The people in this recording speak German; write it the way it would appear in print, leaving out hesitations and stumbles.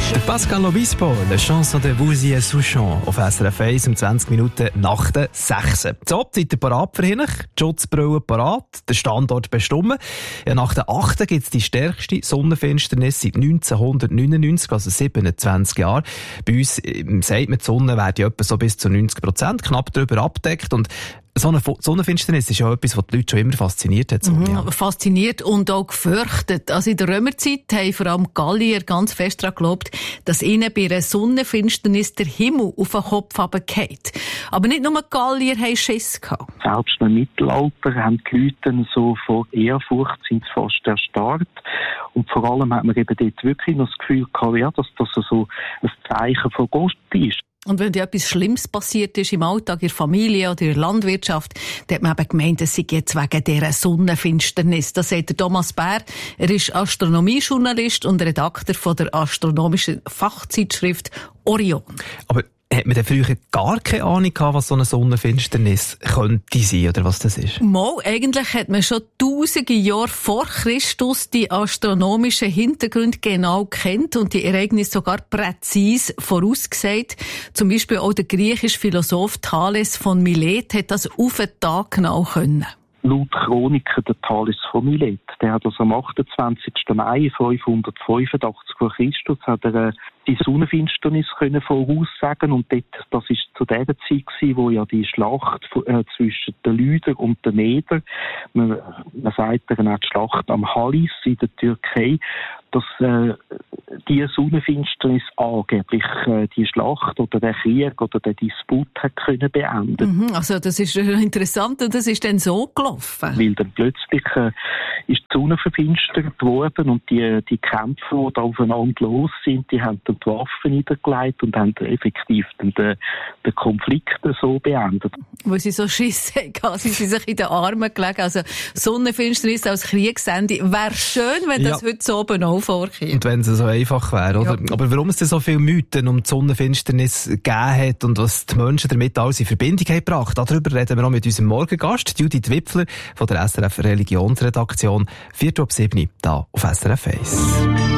Pascal Obispo, la chanson de Bouzy Souchon auf SRF 1 um 20 Minuten nach der 6. So, seid ihr parat für hin? Die Schutzbrille parat, der Standort bestimmen. Ja, nach der 8. gibt es die stärkste Sonnenfinsternis seit 1999, also 27 Jahre. Bei uns sagt man, die Sonne wird ja etwa so bis zu 90%, knapp darüber abdeckt. Und so eine Sonnenfinsternis ist ja etwas, was die Leute schon immer fasziniert hat. Fasziniert und auch gefürchtet. Also in der Römerzeit haben vor allem Gallier ganz fest daran geglaubt, dass ihnen bei einer Sonnenfinsternis der Himmel auf den Kopf runterfällt. Aber nicht nur Gallier haben Schiss gehabt. Selbst im Mittelalter haben die Leute so vor Ehrfurcht sind fast erstarrt. Und vor allem hat man eben dort wirklich noch das Gefühl gehabt, ja, dass das so ein Zeichen von Gott ist. Und wenn dir etwas Schlimmes passiert ist im Alltag, in der Familie oder in der Landwirtschaft, dann hat man eben gemeint, es sei jetzt wegen dieser Sonnenfinsternis. Das sagt der Thomas Bär. Er ist Astronomiejournalist und Redakteur von der astronomischen Fachzeitschrift Orion. Aber hat man denn früher gar keine Ahnung gehabt, was so eine Sonnenfinsternis könnte sein oder was das ist? Mal, eigentlich hat man schon tausende Jahre vor Christus die astronomischen Hintergründe genau kennt und die Ereignisse sogar präzise vorausgesagt. Zum Beispiel auch der griechische Philosoph Thales von Milet hat das auf den Tag genau können. Laut Chroniken der Thales von Milet, der hat also am 28. Mai 585 vor Christus hat er die Sonnenfinsternis können voraussagen und das ist zu der Zeit gewesen, wo ja die Schlacht zwischen den Lydern und den Medern, man sagt dann auch die Schlacht am Halis in der Türkei, dass die Sonnenfinsternis angeblich die Schlacht oder der Krieg oder der Disput hat können beenden. Also das ist interessant und das ist dann so gelaufen. Weil dann plötzlich ist die Sonne verfinstert worden und die Kämpfe, die da aufeinander los sind, die haben dann die Waffen niedergelegt und haben effektiv dann den Konflikt so beendet. Weil sie so Schiss hatten, sind sie sich in den Armen gelegen. Also Sonnenfinsternis als Kriegsende. Wäre schön, wenn das heute so oben auch vorkommt. Und wenn es so einfach wäre, oder? Ja. Aber warum es denn so viele Mythen um die Sonnenfinsternis gegeben hat und was die Menschen damit alles in Verbindung haben gebracht, darüber reden wir auch mit unserem Morgengast, Judith Wipfler von der SRF Religionsredaktion, 4:07 hier auf SRF 1.